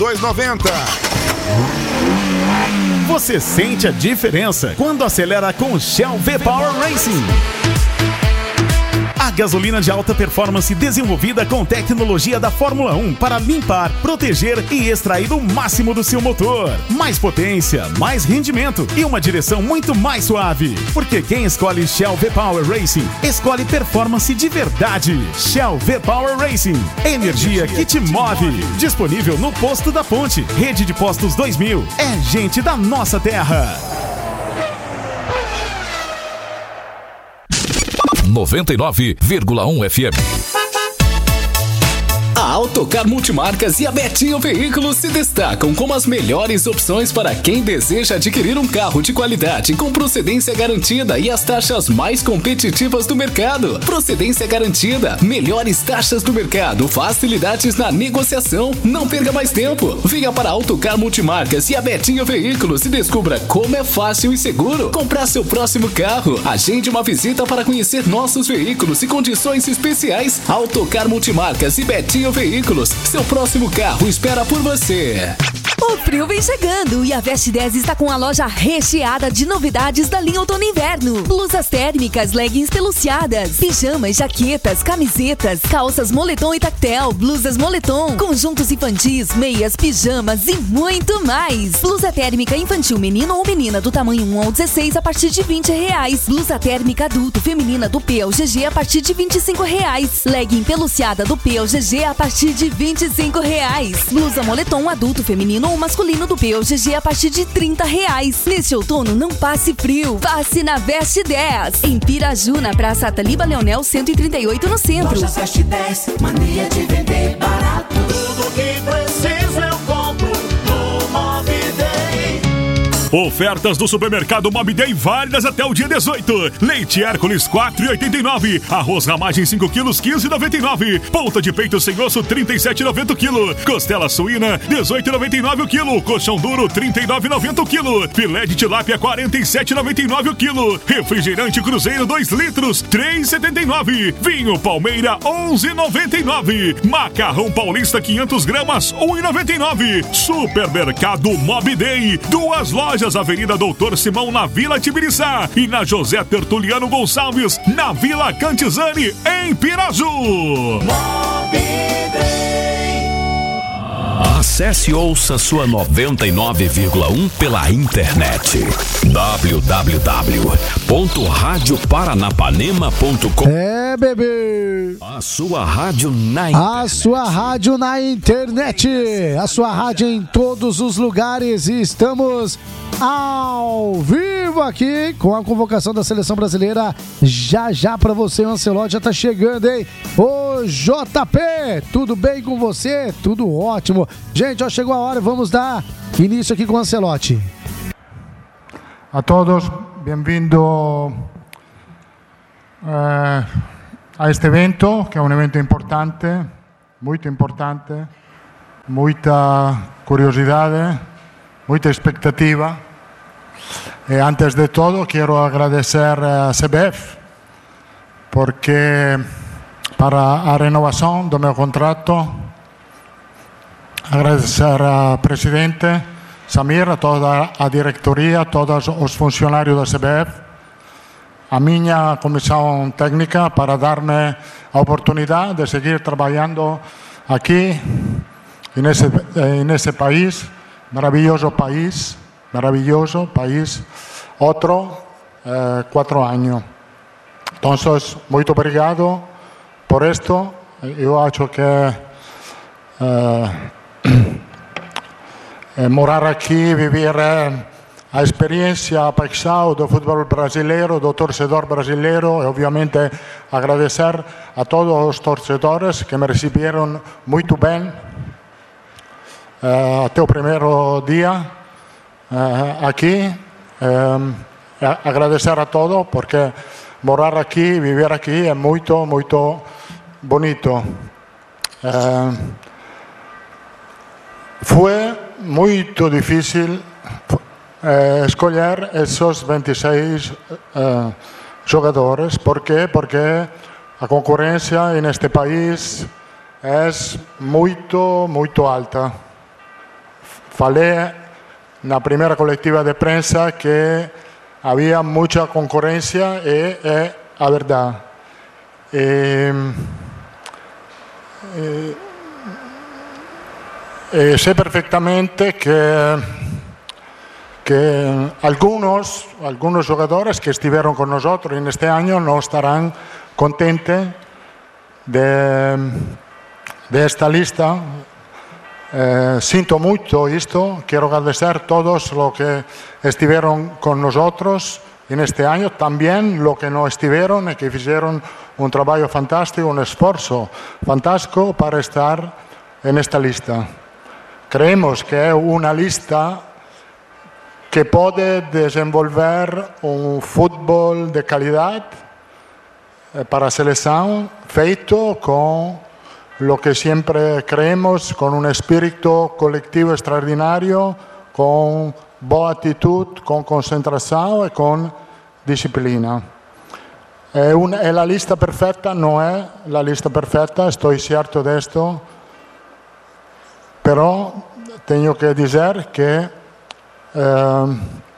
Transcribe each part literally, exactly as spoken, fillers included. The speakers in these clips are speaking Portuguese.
dois reais e noventa centavos. Você sente a diferença quando acelera com o Shell V-Power Racing. A gasolina de alta performance desenvolvida com tecnologia da Fórmula um para limpar, proteger e extrair o máximo do seu motor. Mais potência, mais rendimento e uma direção muito mais suave. Porque quem escolhe Shell V-Power Racing, escolhe performance de verdade. Shell V-Power Racing. Energia que te move. Disponível no Posto da Ponte. Rede de Postos dois mil. É gente da nossa terra. noventa e nove vírgula um F M. A Autocar Multimarcas e a Betinho Veículos se destacam como as melhores opções para quem deseja adquirir um carro de qualidade com procedência garantida e as taxas mais competitivas do mercado. Procedência garantida, melhores taxas do mercado, facilidades na negociação. Não perca mais tempo. Venha para a Autocar Multimarcas e a Betinho Veículos e descubra como é fácil e seguro comprar seu próximo carro. Agende uma visita para conhecer nossos veículos e condições especiais. Autocar Multimarcas e Betinho Veículos, seu próximo carro espera por você. O frio vem chegando e a Veste dez está com a loja recheada de novidades da linha outono e inverno. Blusas térmicas, leggings peluciadas, pijamas, jaquetas, camisetas, calças moletom e tactel, blusas moletom, conjuntos infantis, meias, pijamas e muito mais. Blusa térmica infantil menino ou menina do tamanho um ao dezesseis a partir de vinte reais. Blusa térmica adulto feminina do P ao G G a partir de vinte e cinco reais. Legging peluciada do P ao G G a partir de vinte e cinco reais. Blusa moletom adulto feminino ou masculino do P ao G G a partir de trinta reais. Neste outono, não passe frio, passe na Veste dez. Em Piraju, na Praça Ataliba Leonel, cento e trinta e oito, no centro. Loja Veste dez, mania de vender barato. Tudo que preciso eu compro no Mobday. Ofertas do supermercado Mobday válidas até o dia dezoito. Leite Hércules quatro reais e oitenta e nove centavos. Arroz Ramagem cinco quilos quinze reais e noventa e nove centavos. Ponta de peito sem osso trinta e sete reais e noventa centavos o quilo. Costela suína dezoito reais e noventa e nove centavos o quilo. Colchão duro trinta e nove reais e noventa centavos o quilo. Filé de tilápia quarenta e sete reais e noventa e nove centavos o quilo. Refrigerante Cruzeiro dois litros três reais e setenta e nove centavos. Vinho Palmeira onze reais e noventa e nove centavos. Macarrão Paulista quinhentas gramas um real e noventa e nove centavos. Supermercado Mobday. Duas lojas. Avenida Doutor Simão, na Vila Tibiriçá, e na José Tertuliano Gonçalves, na Vila Cantizani, em Piraju. Acesse e ouça sua noventa e nove vírgula um pela internet. w w w ponto rádio paranapanema ponto com. É, bebê! A sua rádio na internet. A sua rádio na internet. A sua rádio em todos os lugares. E estamos ao vivo aqui com a convocação da Seleção Brasileira. Já já pra você, o Ancelotti já tá chegando, hein? Ô J P, tudo bem com você? Tudo ótimo. Gente, ó, chegou a hora, vamos dar início aqui com o Ancelotti. A todos, bem-vindo eh, a este evento, que é um evento importante, muito importante, muita curiosidade, muita expectativa. E antes de todo, quero agradecer a C B F, porque para a renovação do meu contrato, agradecer ao presidente Samir, a toda a diretoria, a todos os funcionários da C B F, a minha comissão técnica para dar-me a oportunidade de seguir trabalhando aqui, nesse, nesse país, maravilhoso país, maravilhoso país, outro eh, quatro anos. Então, muito obrigado por isto. Eu acho que eh, morar aqui, viver a experiência, a paixão do futebol brasileiro, do torcedor brasileiro, e obviamente agradecer a todos os torcedores que me receberam muito bem uh, até o primeiro dia uh, aqui. Um, agradecer a todos, porque morar aqui, viver aqui é muito, muito bonito. Uh, foi muito difícil eh, escolher esses vinte e seis eh, jogadores. Por quê? Porque a concorrência neste país é muito, muito alta. falei na primeira coletiva de prensa que havia muita concorrência e é a verdade. E, e, e sei perfeitamente que que algunos, algunos jugadores que estuvieron con nosotros en este año no estarán contentos de, de esta lista. Eh, siento mucho esto, quiero agradecer a todos los que estuvieron con nosotros en este año, también los que no estuvieron y que hicieron un trabajo fantástico, un esfuerzo fantástico para estar en esta lista. Creemos que es una lista que puede desenvolver un fútbol de calidad para la selección, feito con lo que siempre creemos, con un espíritu colectivo extraordinario, con buena actitud, con concentración y con disciplina. Es una, es la lista perfecta, no es la lista perfecta, estoy cierto de esto, pero tengo que decir que Eh,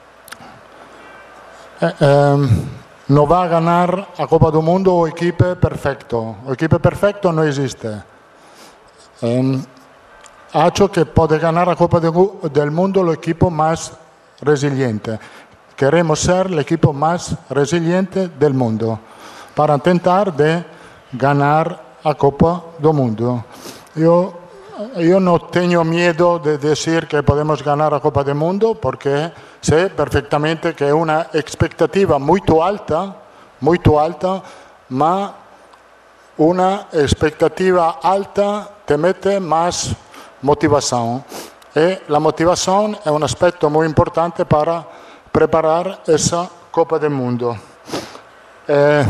eh, no va a ganar a Copa del Mundo o equipo perfecto. O equipo perfecto no existe. Eh, ha hecho que puede ganar a Copa del Mundo el equipo más resiliente. Queremos ser el equipo más resiliente del mundo para intentar de ganar a Copa del Mundo. Yo Yo no tengo miedo de decir que podemos ganar la Copa del Mundo porque sé perfectamente que es una expectativa muy alta, muy alta, ma una expectativa alta te mete más motivación. Y la motivación es un aspecto muy importante para preparar esa Copa del Mundo. Eh,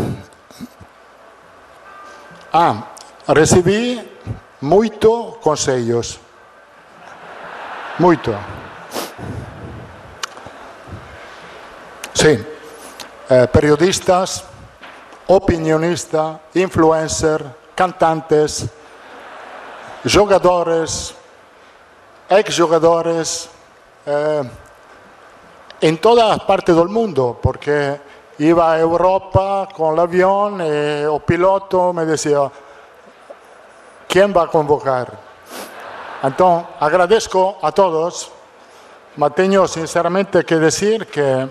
ah, recibí Muito conselhos. Muito. Sí. Eh, periodistas, opinionistas, influencers, cantantes, jogadores, ex-jogadores, eh, en todas partes del mundo, porque iba a Europa con el avión y el piloto me decía: ¿quién va a convocar? Entonces, agradezco a todos, pero tengo sinceramente que decir que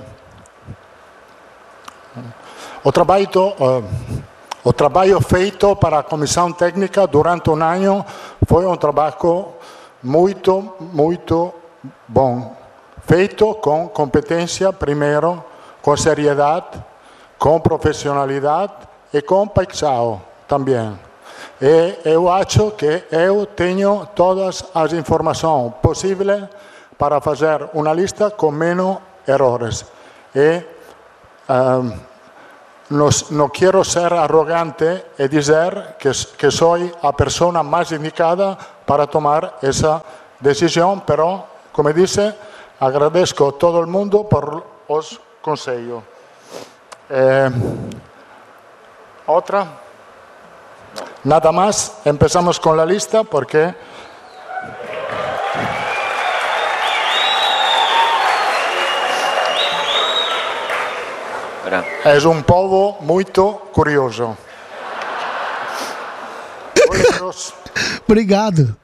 el trabajo, eh, el trabajo feito para la comisión técnica durante un año fue un trabajo muy, muy bueno. Feito con competencia primero, con seriedad, con profesionalidad y con paixão también. E eu acho que eu tenho todas as informações possíveis para fazer uma lista com menos erros. E um, no, não quero ser arrogante e dizer que, que sou a pessoa mais indicada para tomar essa decisão, pero, como disse, agradeço a todo mundo por os conselhos. Eh, outra? Nada más, empezamos con la lista porque es un povo muy curioso. Obrigado.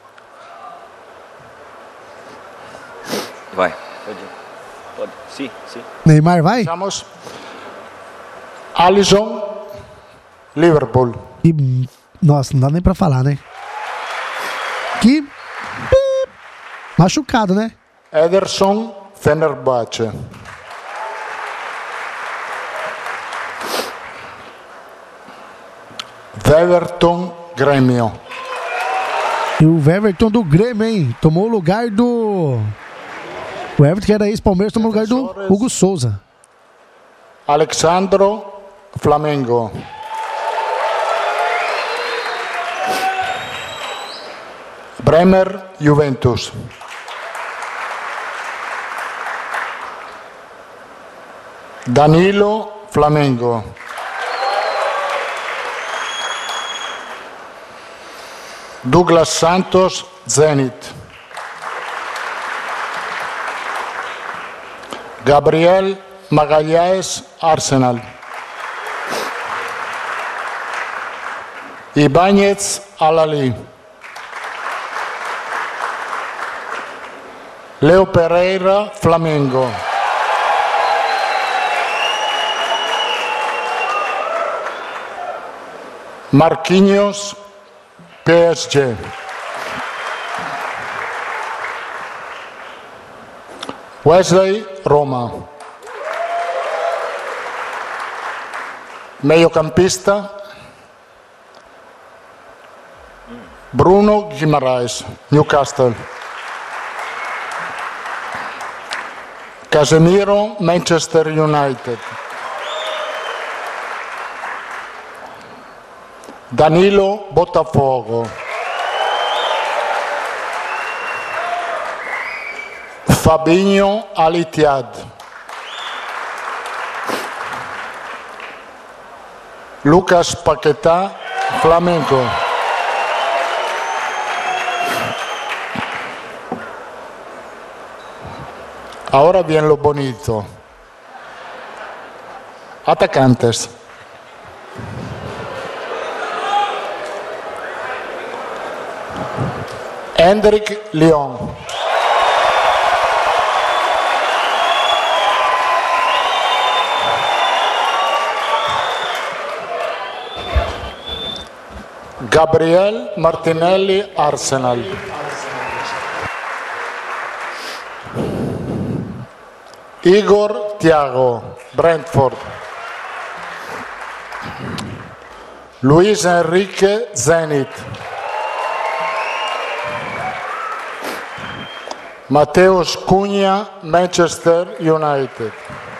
Vai, pode ir. Pode. Sim, sim. Neymar vai? Vamos. Alisson, Liverpool. E, nossa, não dá nem pra falar, né? Que machucado, né? Ederson, Fenerbahçe. Everton, Grêmio. E o Everton do Grêmio, hein? Tomou o lugar do... O Everton, que era ex-Palmeiras, tomou o lugar do Hugo Souza. Alexandro, Flamengo. Bremer, Juventus. Danilo, Flamengo. Douglas Santos, Zenit. Gabriel Magalhães, Arsenal. Ibáñez, Al-Ahly. Leo Pereira, Flamengo. Marquinhos, P S G. Wesley, Roma. Meiocampista, Bruno Guimarães, Newcastle. Casemiro, Manchester United. Danilo, Botafogo. Fabinho, Al Ittihad. Lucas Paquetá, Flamengo. Ahora viene lo bonito. Atacantes. Hendrik Lyon. Gabriel Martinelli, Arsenal. Igor Thiago, Brentford. Luis Enrique, Zenit. Mateus Cunha, Manchester United.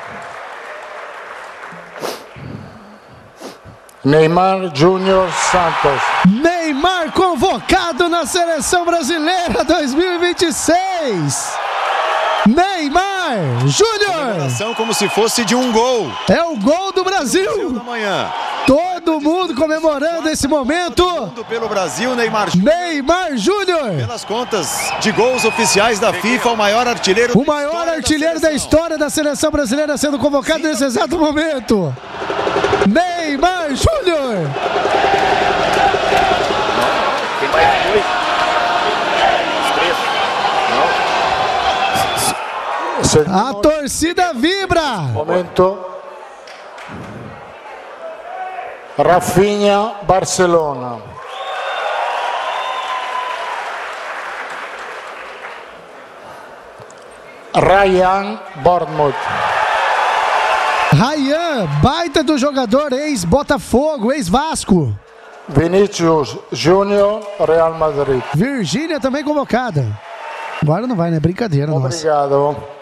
Neymar Júnior Santos. Neymar convocado na Seleção Brasileira dois mil e vinte e seis. Neymar Júnior. Como se fosse de um gol. É o gol do Brasil. Brasil da manhã. Todo mundo comemorando esse momento. Mundo pelo Brasil, Neymar Júnior. Neymar Júnior. Pelas contas de gols oficiais da FIFA, o maior artilheiro. O maior artilheiro da, da história da Seleção Brasileira sendo convocado nesse exato momento. Neymar Júnior. Tem mais dois. Os três. Não. A torcida vibra. Momento. Rafinha, Barcelona. Ryan, Bournemouth. Ryan, baita do jogador, ex-Botafogo, ex-Vasco. Vinícius Júnior, Real Madrid. Virgínia também convocada. Agora não vai, né? Brincadeira, nossa. Obrigado.